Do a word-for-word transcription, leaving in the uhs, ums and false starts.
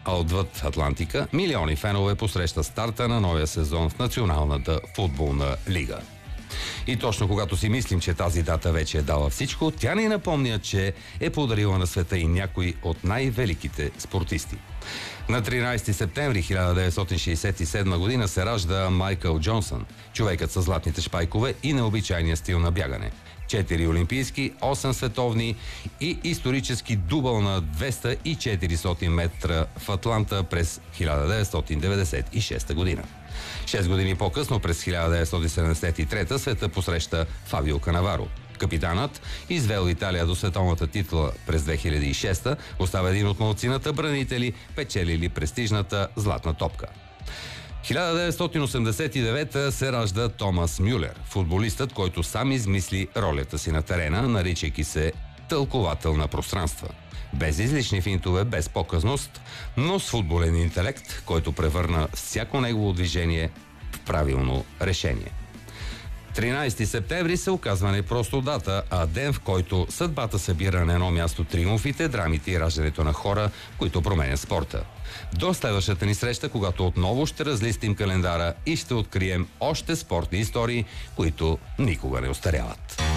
а отвъд Атлантика милиони фенове посреща старта на новия сезон в Националната футболна лига. И точно когато си мислим, че тази дата вече е дала всичко, тя ни напомня, че е подарила на света и някой от най-великите спортисти. На тринадесети септември хиляда деветстотин шейсет и седма година се ражда Майкъл Джонсън, човекът с златните шпайкове и необичайния стил на бягане. Четири олимпийски, осем световни и исторически дубъл на двеста и четиристотин метра в Атланта през хиляда деветстотин деветдесет и шеста година. Шест години по-късно, през хиляда деветстотин седемдесет и трета, света посреща Фабио Канаваро. Капитанът, извел Италия до световната титла през две хиляди и шеста, остава един от малцината бранители, печелили престижната златна топка. хиляда деветстотин осемдесет и девета се ражда Томас Мюлер, футболистът, който сам измисли ролята си на терена, наричайки се тълковател на пространства. Без излишни финтове, без показност, но с футболен интелект, който превърна всяко негово движение в правилно решение. тринадесети септември се оказва не просто дата, а ден, в който съдбата събира на едно място триумфите, драмите и раждането на хора, които променят спорта. До следващата ни среща, когато отново ще разлистим календара и ще открием още спортни истории, които никога не остаряват.